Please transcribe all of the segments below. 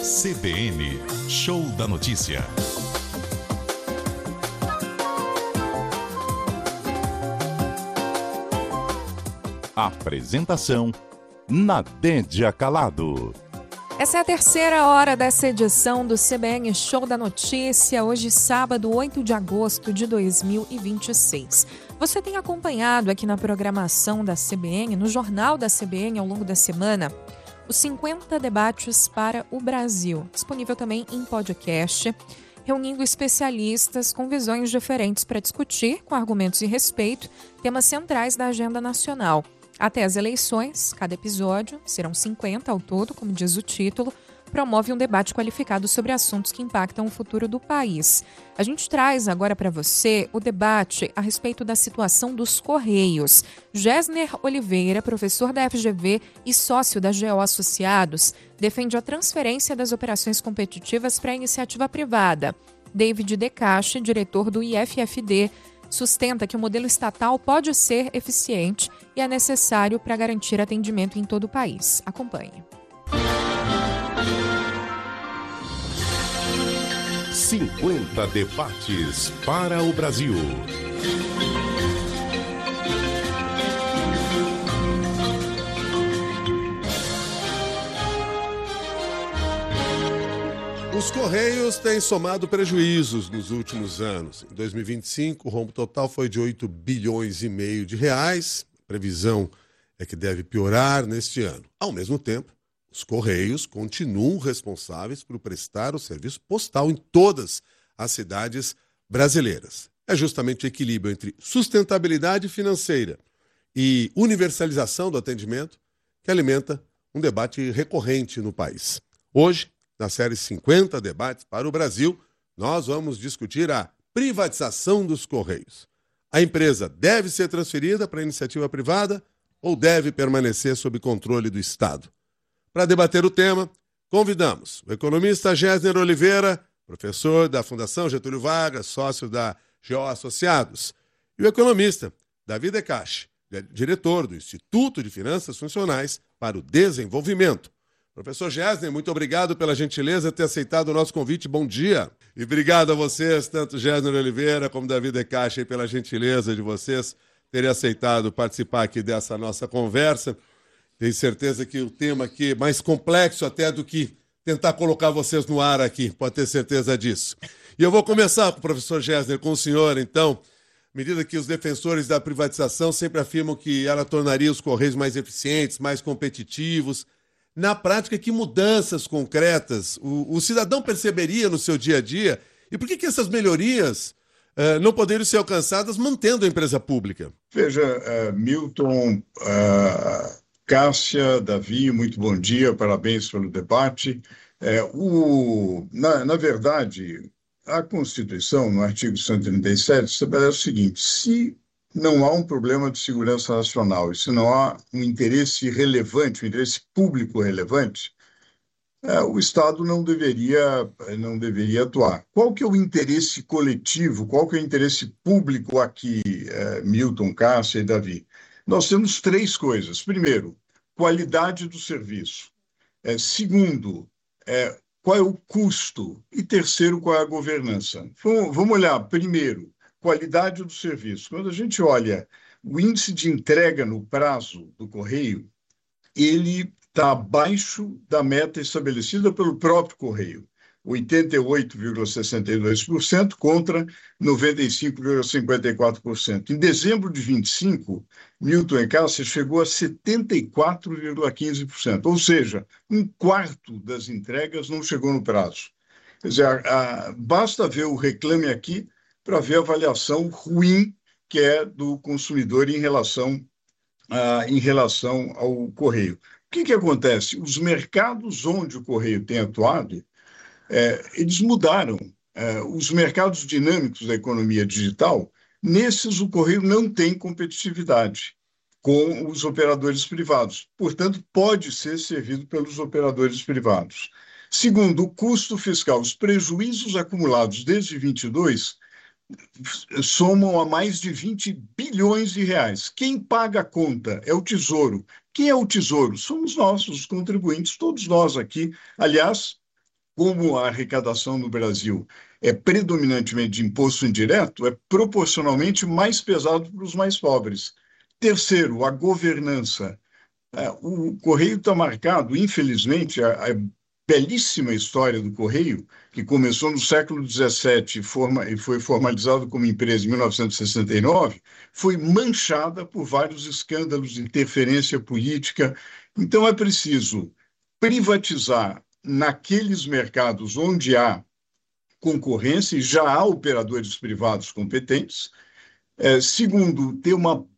CBN, Show da Notícia. Apresentação, Nadédia Calado. Essa é a terceira hora dessa edição do CBN Show da Notícia, hoje sábado, 8 de agosto de 2026. Você tem acompanhado aqui na programação da CBN, no Jornal da CBN ao longo da semana, os 50 debates para o Brasil, disponível também em podcast, reunindo especialistas com visões diferentes para discutir, com argumentos e respeito, temas centrais da agenda nacional. Até as eleições, cada episódio, serão 50 ao todo, como diz o título, promove um debate qualificado sobre assuntos que impactam o futuro do país. A gente traz agora para você o debate a respeito da situação dos Correios. Gessner Oliveira, professor da FGV e sócio da GO Associados, defende a transferência das operações competitivas para a iniciativa privada. David Decache, diretor do IFFD, sustenta que o modelo estatal pode ser eficiente e é necessário para garantir atendimento em todo o país. Acompanhe. 50 debates para o Brasil. Os Correios têm somado prejuízos nos últimos anos. Em 2025, o rombo total foi de 8 bilhões e meio de reais. A previsão é que deve piorar neste ano. Ao mesmo tempo, os Correios continuam responsáveis por prestar o serviço postal em todas as cidades brasileiras. É justamente o equilíbrio entre sustentabilidade financeira e universalização do atendimento que alimenta um debate recorrente no país. Hoje, na série 50 debates para o Brasil, nós vamos discutir a privatização dos Correios. A empresa deve ser transferida para a iniciativa privada ou deve permanecer sob controle do Estado? Para debater o tema, convidamos o economista Gessner Oliveira, professor da Fundação Getúlio Vargas, sócio da GO Associados, e o economista David Decache, diretor do Instituto de Finanças Funcionais para o Desenvolvimento. Professor Gessner, muito obrigado pela gentileza de ter aceitado o nosso convite. Bom dia. E obrigado a vocês, tanto Gessner Oliveira como David Decache, pela gentileza de vocês terem aceitado participar aqui dessa nossa conversa. Tenho certeza que o tema aqui é mais complexo até do que tentar colocar vocês no ar aqui, pode ter certeza disso. E eu vou começar com o professor Gessner, com o senhor, então, à medida que os defensores da privatização sempre afirmam que ela tornaria os Correios mais eficientes, mais competitivos. Na prática, que mudanças concretas o cidadão perceberia no seu dia a dia? E por que essas melhorias não poderiam ser alcançadas mantendo a empresa pública? Veja, Milton... Cássia, Davi, muito bom dia, parabéns pelo debate. Na verdade, a Constituição, no artigo 137, estabelece o seguinte: se não há um problema de segurança nacional e se não há um interesse relevante, um interesse público relevante, o Estado não deveria atuar. Qual que é o interesse coletivo, qual que é o interesse público aqui, Milton, Cássia e Davi? Nós temos três coisas. Primeiro, qualidade do serviço. Segundo, qual é o custo? E terceiro, qual é a governança? Vamos olhar, primeiro, qualidade do serviço. Quando a gente olha o índice de entrega no prazo do Correio, ele está abaixo da meta estabelecida pelo próprio Correio. 88,62% contra 95,54%. Em dezembro de 25, Milton e Cássia chegou a 74,15%, ou seja, um quarto das entregas não chegou no prazo. Quer dizer, basta ver o Reclame Aqui para ver a avaliação ruim que é do consumidor em relação ao Correio. O que acontece? Os mercados onde o Correio tem atuado, eles mudaram. Os mercados dinâmicos da economia digital, nesses o Correio não tem competitividade com os operadores privados. Portanto, pode ser servido pelos operadores privados. Segundo, o custo fiscal. Os prejuízos acumulados desde 22 somam a mais de 20 bilhões de reais. Quem paga a conta é o Tesouro. Quem é o Tesouro? Somos nós, os contribuintes, todos nós aqui. Aliás, como a arrecadação no Brasil é predominantemente de imposto indireto, é proporcionalmente mais pesado para os mais pobres. Terceiro, a governança. O Correio está marcado, infelizmente, a belíssima história do Correio, que começou no século XVII e foi formalizado como empresa em 1969, foi manchada por vários escândalos de interferência política. Então, é preciso privatizar naqueles mercados onde há concorrência e já há operadores privados competentes. Segundo, ter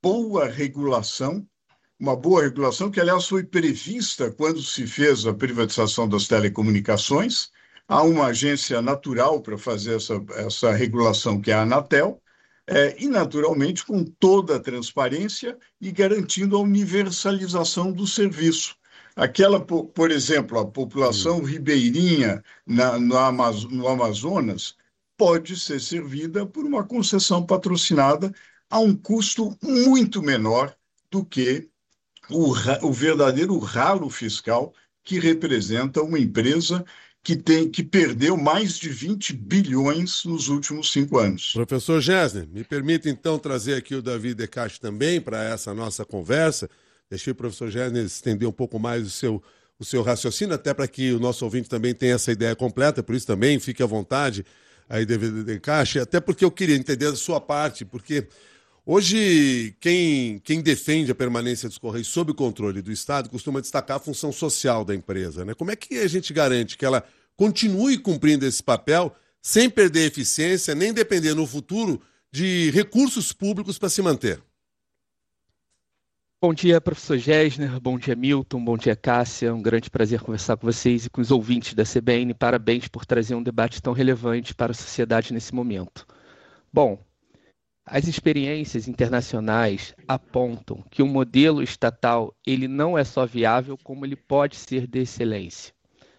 uma boa regulação, que, aliás, foi prevista quando se fez a privatização das telecomunicações. Há uma agência natural para fazer essa regulação, que é a Anatel, e, naturalmente, com toda a transparência e garantindo a universalização do serviço. Por exemplo, a população ribeirinha no Amazonas pode ser servida por uma concessão patrocinada a um custo muito menor do que o verdadeiro ralo fiscal que representa uma empresa que perdeu mais de 20 bilhões nos últimos 5 anos. Professor Gessner, me permita então trazer aqui o Davi Decache também para essa nossa conversa. Deixei o professor Gessner estender um pouco mais o seu raciocínio, até para que o nosso ouvinte também tenha essa ideia completa, por isso também fique à vontade aí, Davi Decache, até porque eu queria entender da sua parte, porque hoje, quem defende a permanência dos Correios sob o controle do Estado costuma destacar a função social da empresa, né? Como é que a gente garante que ela continue cumprindo esse papel sem perder eficiência, nem depender no futuro de recursos públicos para se manter? Bom dia, professor Gessner, bom dia, Milton, bom dia, Cássia. Um grande prazer conversar com vocês e com os ouvintes da CBN. Parabéns por trazer um debate tão relevante para a sociedade nesse momento. Bom, as experiências internacionais apontam que o modelo estatal ele não é só viável, como ele pode ser de excelência.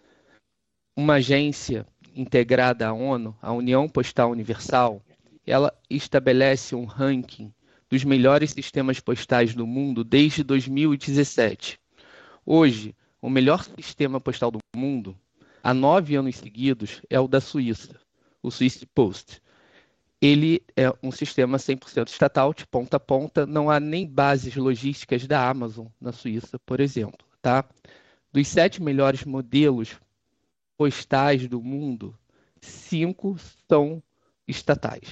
Uma agência integrada à ONU, a União Postal Universal, ela estabelece um ranking dos melhores sistemas postais do mundo desde 2017. Hoje, o melhor sistema postal do mundo, há 9 anos seguidos, é o da Suíça, o Swiss Post. Ele é um sistema 100% estatal, de ponta a ponta, não há nem bases logísticas da Amazon na Suíça, por exemplo. Tá? Dos 7 melhores modelos postais do mundo, 5 são estatais.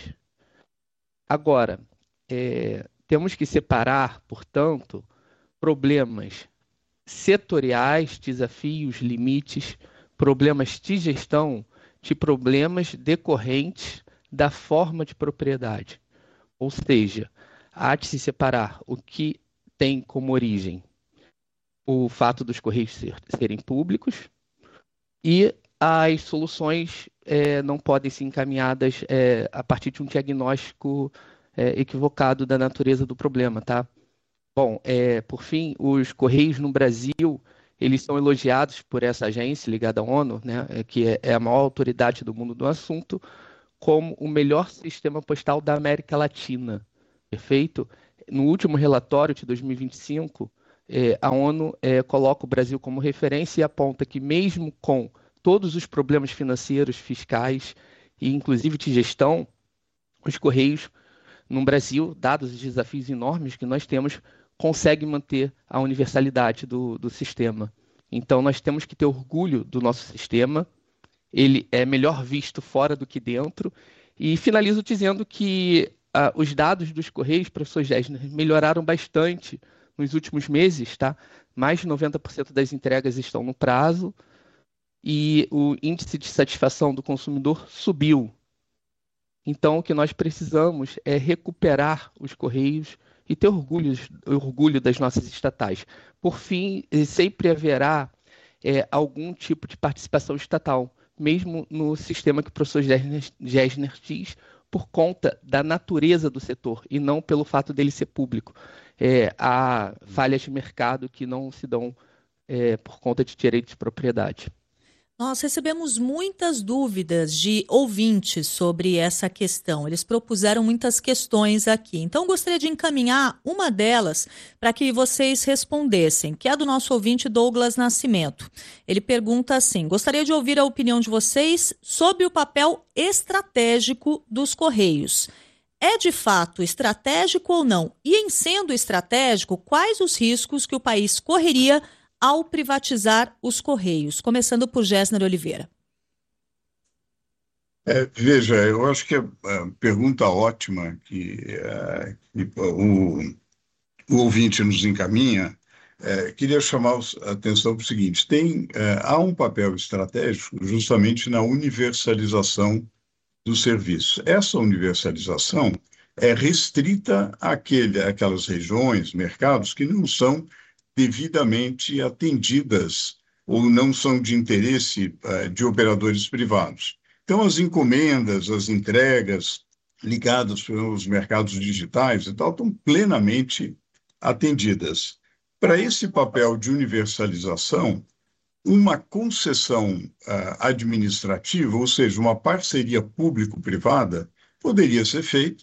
Agora, temos que separar, portanto, problemas setoriais, desafios, limites, problemas de gestão, de problemas decorrentes da forma de propriedade. Ou seja, há de se separar o que tem como origem o fato dos Correios serem públicos e as soluções não podem ser encaminhadas a partir de um diagnóstico equivocado da natureza do problema, tá? Bom, por fim, os Correios no Brasil, eles são elogiados por essa agência ligada à ONU, né, que é a maior autoridade do mundo do assunto, como o melhor sistema postal da América Latina, perfeito? No último relatório de 2025, a ONU coloca o Brasil como referência e aponta que mesmo com todos os problemas financeiros, fiscais e inclusive de gestão, os Correios no Brasil, dados os desafios enormes que nós temos, consegue manter a universalidade do sistema. Então, nós temos que ter orgulho do nosso sistema, ele é melhor visto fora do que dentro, e finalizo dizendo que os dados dos Correios, professor Gessner, melhoraram bastante nos últimos meses, tá? Mais de 90% das entregas estão no prazo, e o índice de satisfação do consumidor subiu. Então, o que nós precisamos é recuperar os Correios e ter orgulho das nossas estatais. Por fim, sempre haverá algum tipo de participação estatal, mesmo no sistema que o professor Gessner diz, por conta da natureza do setor e não pelo fato dele ser público. Há falhas de mercado que não se dão por conta de direito de propriedade. Nós recebemos muitas dúvidas de ouvintes sobre essa questão. Eles propuseram muitas questões aqui. Então, gostaria de encaminhar uma delas para que vocês respondessem, que é do nosso ouvinte Douglas Nascimento. Ele pergunta assim: gostaria de ouvir a opinião de vocês sobre o papel estratégico dos Correios. É de fato estratégico ou não? E em sendo estratégico, quais os riscos que o país correria ao privatizar os Correios? Começando por Gessner Oliveira. Veja, eu acho que é uma pergunta ótima que o ouvinte nos encaminha. Queria chamar a atenção para o seguinte: há um papel estratégico justamente na universalização do serviço. Essa universalização é restrita àquelas regiões, mercados que não são devidamente atendidas ou não são de interesse de operadores privados. Então, as encomendas, as entregas ligadas pelos mercados digitais e tal estão plenamente atendidas. Para esse papel de universalização, uma concessão administrativa, ou seja, uma parceria público-privada, poderia ser feita,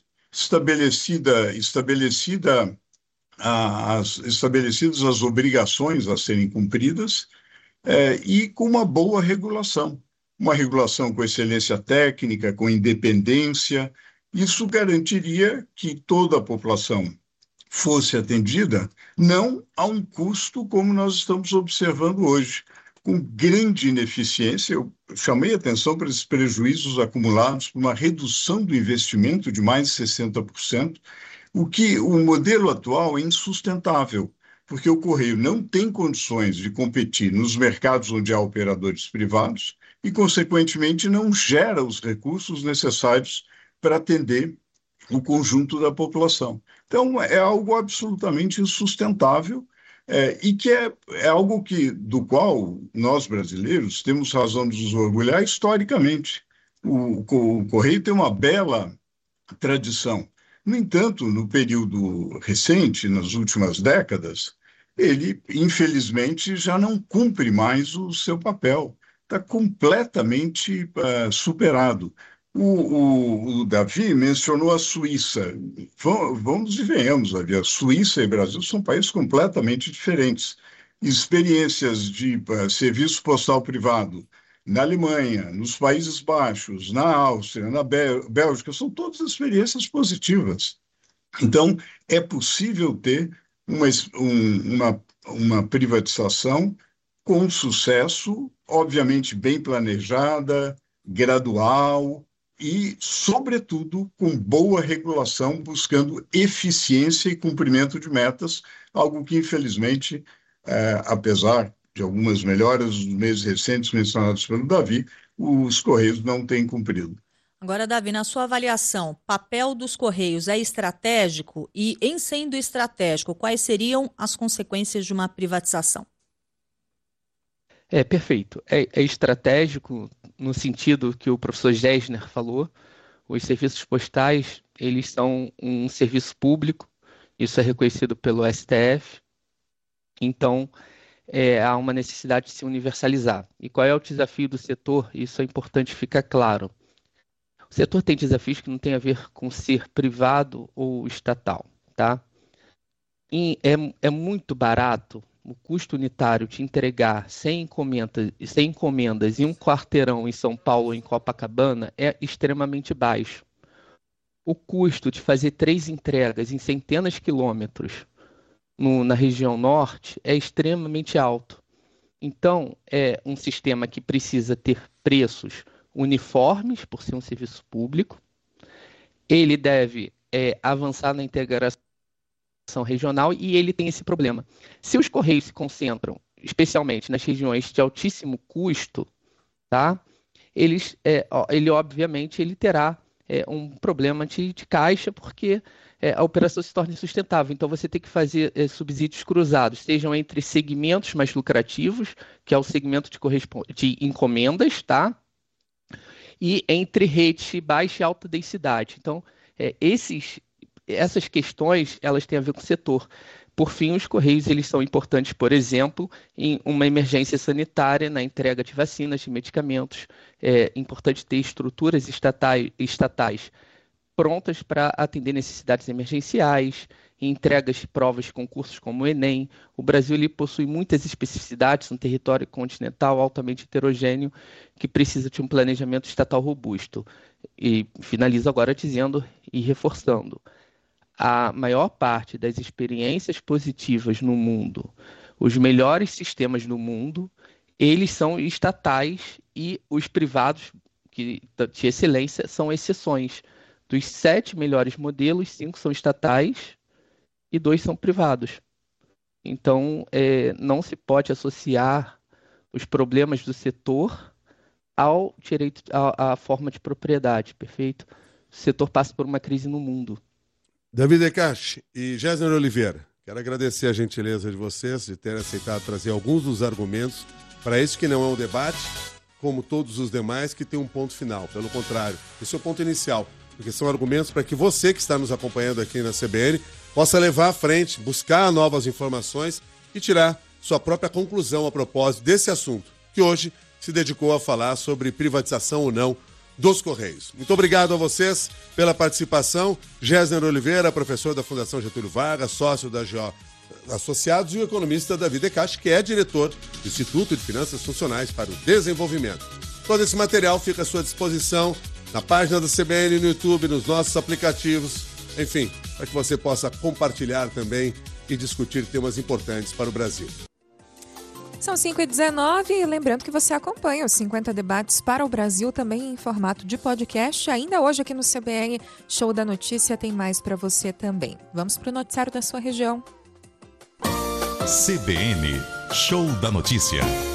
estabelecidas as obrigações a serem cumpridas e com uma boa regulação. Uma regulação com excelência técnica, com independência. Isso garantiria que toda a população fosse atendida, não a um custo como nós estamos observando hoje, com grande ineficiência. Eu chamei a atenção para esses prejuízos acumulados por uma redução do investimento de mais de 60%, o modelo atual é insustentável, porque o Correio não tem condições de competir nos mercados onde há operadores privados e, consequentemente, não gera os recursos necessários para atender o conjunto da população. Então, é algo absolutamente insustentável e que é algo do qual nós, brasileiros, temos razão de nos orgulhar historicamente. O Correio tem uma bela tradição. No entanto, no período recente, nas últimas décadas, ele, infelizmente, já não cumpre mais o seu papel. Está completamente superado. O Davi mencionou a Suíça. Vamos e venhamos, Davi. A Suíça e o Brasil são países completamente diferentes. Experiências de serviço postal privado na Alemanha, nos Países Baixos, na Áustria, na Bélgica, são todas experiências positivas. Então, é possível ter uma privatização com sucesso, obviamente bem planejada, gradual e, sobretudo, com boa regulação, buscando eficiência e cumprimento de metas, algo que, infelizmente, apesar de algumas melhoras nos meses recentes mencionados pelo Davi, os Correios não têm cumprido. Agora, Davi, na sua avaliação, papel dos Correios é estratégico? E, em sendo estratégico, quais seriam as consequências de uma privatização? Perfeito. É estratégico no sentido que o professor Gessner falou. Os serviços postais, eles são um serviço público, isso é reconhecido pelo STF. Então, há uma necessidade de se universalizar. E qual é o desafio do setor? Isso é importante ficar claro. O setor tem desafios que não têm a ver com ser privado ou estatal, tá? E é muito barato o custo unitário de entregar 100 encomendas em um quarteirão em São Paulo ou em Copacabana é extremamente baixo. O custo de fazer 3 entregas em centenas de quilômetros na região norte é extremamente alto. Então, é um sistema que precisa ter preços uniformes, por ser um serviço público. Ele deve avançar na integração regional e ele tem esse problema. Se os Correios se concentram, especialmente nas regiões de altíssimo custo, tá? Ele obviamente terá um problema de caixa, porque a operação se torna insustentável. Então, você tem que fazer subsídios cruzados, sejam entre segmentos mais lucrativos, que é o segmento de encomendas, tá? E entre redes de baixa e alta densidade. Então, essas questões, elas têm a ver com o setor. Por fim, os Correios eles são importantes, por exemplo, em uma emergência sanitária, na entrega de vacinas, de medicamentos. É importante ter estruturas estatais prontas para atender necessidades emergenciais, entregas de provas de concursos como o Enem. O Brasil ele possui muitas especificidades, um território continental altamente heterogêneo, que precisa de um planejamento estatal robusto. E finalizo agora dizendo e reforçando: a maior parte das experiências positivas no mundo, os melhores sistemas do mundo, eles são estatais, e os privados de excelência são exceções. Dos 7 melhores modelos, 5 são estatais e 2 são privados. Então, não se pode associar os problemas do setor ao direito, à forma de propriedade, perfeito? O setor passa por uma crise no mundo. Davi Decache e Gésner Oliveira, quero agradecer a gentileza de vocês de terem aceitado trazer alguns dos argumentos para isso que não é um debate, como todos os demais, que tem um ponto final. Pelo contrário, esse é o ponto inicial, porque são argumentos para que você que está nos acompanhando aqui na CBN possa levar à frente, buscar novas informações e tirar sua própria conclusão a propósito desse assunto, que hoje se dedicou a falar sobre privatização ou não dos Correios. Muito obrigado a vocês pela participação. Gésner Oliveira, professor da Fundação Getúlio Vargas, sócio da GO Associados, e o economista Davi Decache, que é diretor do Instituto de Finanças Funcionais para o Desenvolvimento. Todo esse material fica à sua disposição na página da CBN, no YouTube, nos nossos aplicativos, enfim, para que você possa compartilhar também e discutir temas importantes para o Brasil. São 5h19 e lembrando que você acompanha os 50 debates para o Brasil também em formato de podcast. Ainda hoje aqui no CBN Show da Notícia tem mais para você também. Vamos para o noticiário da sua região. CBN Show da Notícia.